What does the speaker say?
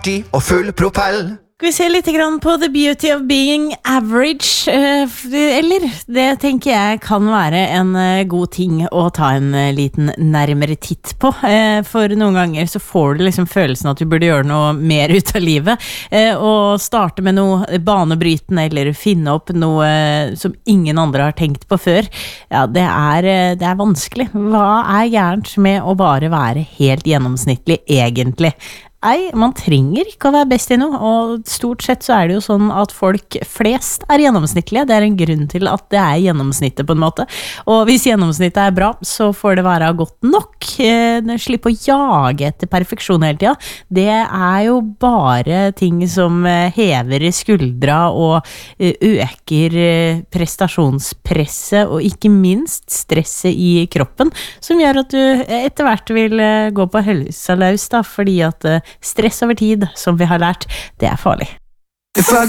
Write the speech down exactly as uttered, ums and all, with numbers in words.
Og full propell. Skal vi se litt grann på The Beauty of Being Average, eller det tenker jeg kan være en god ting å ta en liten nærmere titt på, for noen ganger så får du liksom følelsen at du burde gjøre noe mer ut av livet, og starte med noe banebrytende eller finne opp noe som ingen andre har tenkt på før. Ja, det er, det er vanskelig. Hva er gærent med å bare være helt gjennomsnittlig egentlig? Nei, man trenger ikke å være best i noe, og stort sett så er det jo sånn at folk flest er gjennomsnittlige. Det er en grunn til at det er gjennomsnittet på en måte. Og hvis gjennomsnittet er bra, så får det være godt nok. Slipp å jage etter perfeksjon hele tida. Det er jo bare ting som hever skuldra og øker prestasjonspresset, og ikke minst stresset i kroppen, som gjør at du etter hvert vil gå på helsa løs, da, fordi at stress over tid, som vi har lært, det er farlig. If I